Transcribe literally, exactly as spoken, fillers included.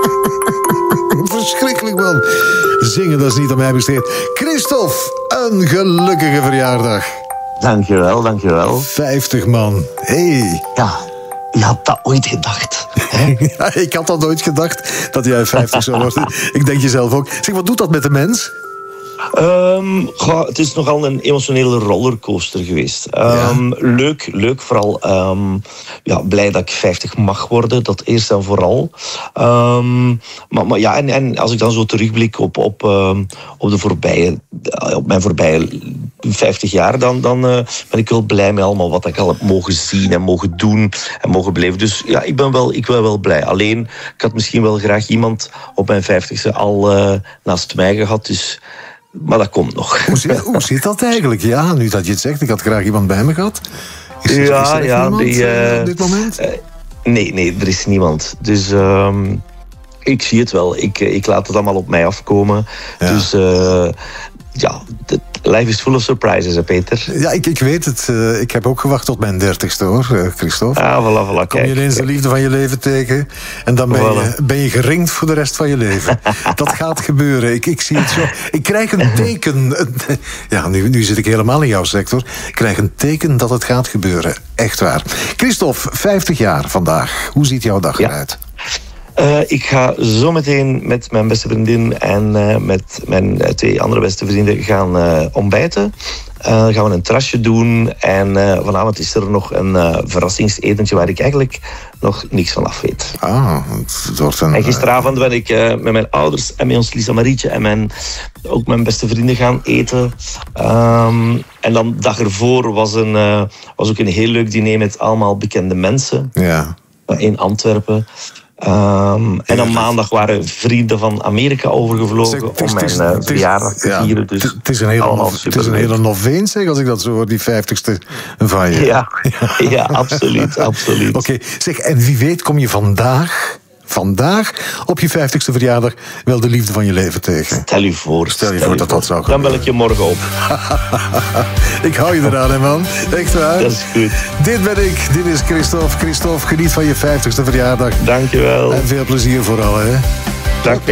Verschrikkelijk, man. Zingen, dat is niet aan mij besteed. Christophe, een gelukkige verjaardag. Dankjewel, dankjewel. vijftig, man. Hey. Ja, je had dat ooit gedacht. Hè? Ja, ik had dat nooit gedacht, dat jij vijftig zou worden. Ik denk jezelf ook. Zeg, wat doet dat met de mens? Um, goh, het is nogal een emotionele rollercoaster geweest. Um, ja. Leuk, leuk vooral. Um, ja, blij dat ik vijftig mag worden, dat eerst en vooral. Um, maar, maar ja, en, en als ik dan zo terugblik op, op, um, op, de voorbije, op mijn voorbije vijftig jaar, dan, dan uh, ben ik wel blij met allemaal wat ik al heb mogen zien en mogen doen en mogen beleven. Dus ja, ik ben wel, ik ben wel blij. Alleen, ik had misschien wel graag iemand op mijn vijftigste al uh, naast mij gehad, dus... Maar dat komt nog. Hoe zit, hoe zit dat eigenlijk? Ja, nu dat je het zegt, ik had graag iemand bij me gehad. Is er, ja, is er ja, niemand die, uh, op dit moment? Uh, nee, nee, er is niemand. Dus um, ik zie het wel. Ik, ik laat het allemaal op mij afkomen. Ja. Dus uh, ja, life is full of surprises, hè, Peter? Ja, ik, ik weet het. Uh, ik heb ook gewacht tot mijn dertigste, hoor, uh, Christophe. Ah, voilà, voilà. Kom je ineens de liefde van je leven tegen en dan ben, voilà. je, ben je geringd voor de rest van je leven. Dat gaat gebeuren. Ik, ik zie het zo. Ik krijg een teken. Ja, nu, nu zit ik helemaal in jouw sector. Ik krijg een teken dat het gaat gebeuren. Echt waar. Christophe, vijftig jaar vandaag. Hoe ziet jouw dag eruit? Ja. Uh, ik ga zo meteen met mijn beste vriendin en uh, met mijn uh, twee andere beste vrienden gaan uh, ontbijten. Uh, dan gaan we een terrasje doen en uh, vanavond is er nog een uh, verrassingsetentje waar ik eigenlijk nog niks van af weet. Ah, het wordt een... En gisteravond ben ik uh, met mijn ouders en met ons Lisa Marietje en mijn, ook mijn beste vrienden gaan eten. Um, en dan de dag ervoor was, een, uh, was ook een heel leuk diner met allemaal bekende mensen. Ja. In Antwerpen. Um, en dan maandag waren vrienden van Amerika overgevlogen zeg, is, om mijn uh, verjaardag te ja, vieren. Dus het is een hele, het is een hele noveen, zeg, als ik dat zo hoor, die vijftigste van je. Ja, ja. ja absoluut, absoluut. Oké, okay, zeg, en wie weet kom je vandaag... vandaag op je vijftigste verjaardag wel de liefde van je leven tegen. Stel je voor. Stel je stel voor je dat voor. dat zou gebeuren. Dan bel ik je morgen op. Ik hou je eraan, hè, man. Echt waar. Dat is goed. Dit ben ik. Dit is Christophe. Christophe, geniet van je vijftigste verjaardag. Dank je wel. En veel plezier vooral, hè. Dag.